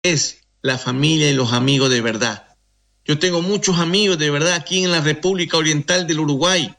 es la familia y los amigos de verdad. Yo tengo muchos amigos de verdad aquí en la República Oriental del Uruguay.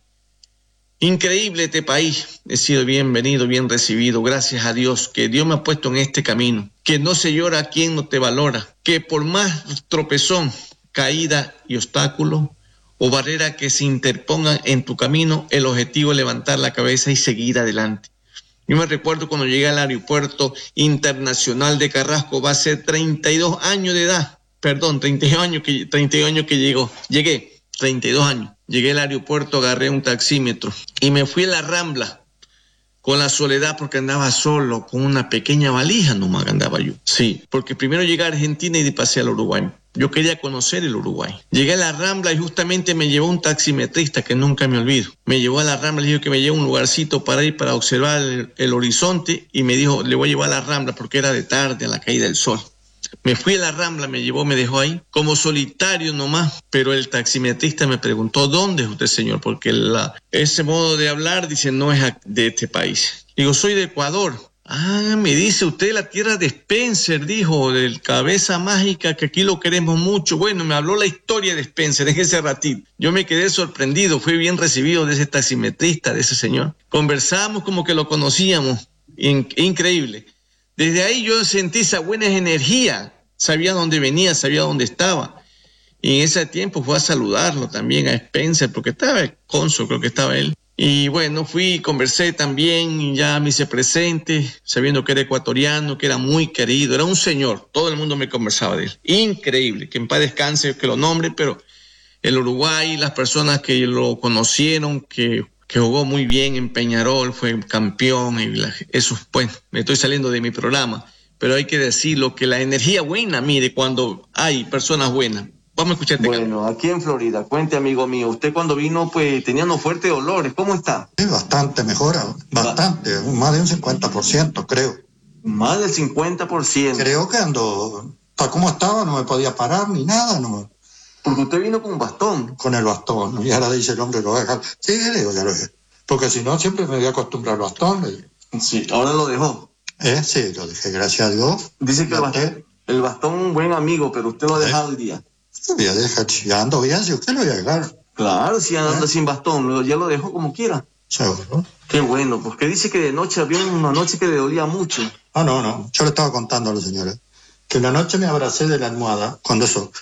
Increíble este país. He sido bienvenido, bien recibido. Gracias a Dios que Dios me ha puesto en este camino. Que no se llora a quien no te valora. Que por más tropezón, caída y obstáculo o barrera que se interpongan en tu camino, el objetivo es levantar la cabeza y seguir adelante. Yo me recuerdo cuando llegué al aeropuerto internacional de Carrasco, va a ser 32 años de edad. Perdón, 32 años que llegué, 32 años. Llegué al aeropuerto, agarré un taxímetro y me fui a la Rambla con la soledad porque andaba solo, con una pequeña valija nomás andaba yo. Sí, porque primero llegué a Argentina y de pasé al Uruguay. Yo quería conocer el Uruguay. Llegué a la Rambla y justamente me llevó un taximetrista que nunca me olvido. Me llevó a la Rambla, le dijo que me lleve a un lugarcito para ir para observar el horizonte y me dijo, le voy a llevar a la Rambla porque era de tarde, a la caída del sol. Me fui a la Rambla, me llevó, me dejó ahí, como solitario nomás, pero el taximetrista me preguntó, ¿dónde es usted, señor? Porque ese modo de hablar, dice, no es de este país. Digo, soy de Ecuador. Ah, me dice usted la tierra de Spencer, dijo, del cabeza mágica, que aquí lo queremos mucho. Bueno, me habló la historia de Spencer en ese ratito. Yo me quedé sorprendido, fui bien recibido de ese taximetrista, de ese señor. Conversamos como que lo conocíamos, increíble. Desde ahí yo sentí esa buena energía, sabía dónde venía, sabía dónde estaba. Y en ese tiempo fue a saludarlo también a Spencer, porque estaba el cónsul, creo que estaba él. Y bueno, fui, conversé también, y ya me hice presente, sabiendo que era ecuatoriano, que era muy querido, era un señor, todo el mundo me conversaba de él. Increíble, que en paz descanse, que lo nombre, pero el Uruguay, las personas que lo conocieron, que jugó muy bien en Peñarol, fue campeón, eso, pues, me estoy saliendo de mi programa, pero hay que decirlo, que la energía buena, mire, cuando hay personas buenas. Vamos a escuchar. Bueno, aquí en Florida, cuente, amigo mío, usted cuando vino, pues, tenía unos fuertes dolores, ¿cómo está? Sí, bastante mejora, bastante, más de un 50%, creo. Más del 50%. Creo que ando, para cómo estaba, no me podía parar ni nada, no. Porque usted vino con un bastón. Con el bastón, ¿no? Y ahora dice el hombre, lo voy a dejar. Sí, le digo, ya lo dejé. Porque si no, siempre me voy a acostumbrar al bastón. Sí, ahora lo dejó. Sí, lo dejé, gracias a Dios. Dice que el bastón un buen amigo, pero usted lo ha dejado el día. Voy a dejar, ya ando bien, si usted lo voy a dejar. Claro, si anda sin bastón, ya lo dejó como quiera. Seguro. Qué bueno, porque dice que de noche había una noche que le dolía mucho. Ah, no, yo le estaba contando a la señora que una noche me abracé de la almohada, cuando eso,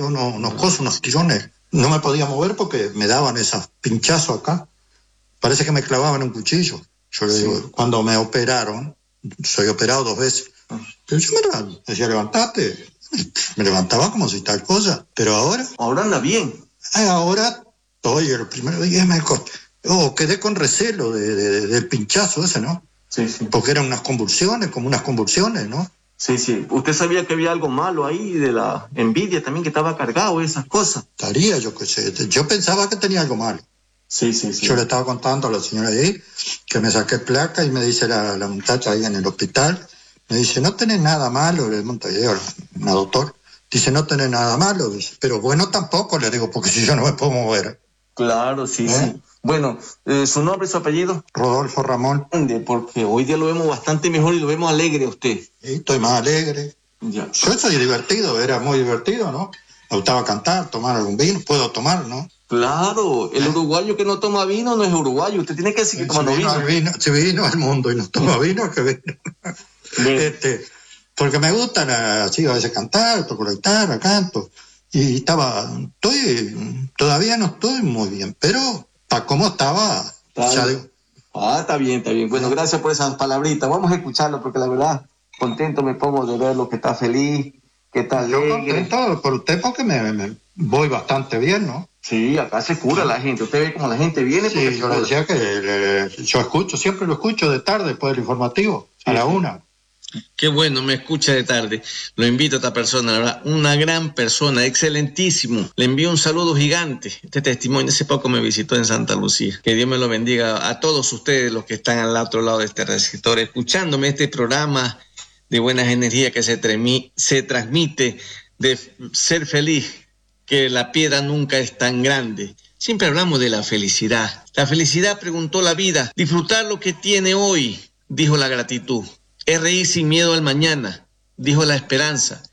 unos tirones, no me podía mover porque me daban esos pinchazos acá, parece que me clavaban un cuchillo. Yo le digo, cuando me operaron, soy operado 2 veces, pero yo me decía, levantate, me levantaba como si tal cosa, pero ahora anda bien. Ahora, oye, el primer día quedé con recelo del pinchazo ese, ¿no? Sí, sí. Porque eran como unas convulsiones, ¿no? Sí, sí. ¿Usted sabía que había algo malo ahí de la envidia también, que estaba cargado, esas cosas? Estaría, yo qué sé. Yo pensaba que tenía algo malo. Sí, sí, sí. Yo le estaba contando a la señora de ahí que me saqué placa y me dice la muchacha ahí en el hospital, me dice, no tenés nada malo, le monto yo, una doctora, dice, no tenés nada malo, dice, pero bueno tampoco, le digo, porque si yo no me puedo mover. Claro, sí, sí. Bueno, ¿su nombre y su apellido? Rodolfo Ramón. Porque hoy día lo vemos bastante mejor y lo vemos alegre a usted. Sí, estoy más alegre. Ya. Yo soy divertido, era muy divertido, ¿no? Me gustaba cantar, tomar algún vino, puedo tomar, ¿no? Claro, el uruguayo que no toma vino no es uruguayo, usted tiene que seguir tomando vino. Si vino al mundo y no toma vino, que vino. Porque me gustan así a veces cantar, toco la guitarra, canto. Y todavía no estoy muy bien, pero para cómo estaba, ya digo. Está bien, está bien. Bueno, gracias por esas palabritas. Vamos a escucharlo porque la verdad, contento me pongo de verlo, que está feliz, que está alegre. Yo contento por usted porque me voy bastante bien, ¿no? Sí, acá se cura la gente. Usted ve cómo la gente viene. Sí, yo le decía que yo escucho, siempre lo escucho de tarde, después del informativo, a la 1. Qué bueno, me escucha de tarde. Lo invito a esta persona, la verdad, una gran persona, excelentísimo. Le envío un saludo gigante. Este testimonio hace poco me visitó en Santa Lucía. Que Dios me lo bendiga a todos ustedes, los que están al otro lado de este receptor, escuchándome este programa de buenas energías que se transmite de ser feliz, que la piedra nunca es tan grande. Siempre hablamos de la felicidad. La felicidad, preguntó la vida, disfrutar lo que tiene hoy, dijo la gratitud. Es reír sin miedo al mañana, dijo la esperanza.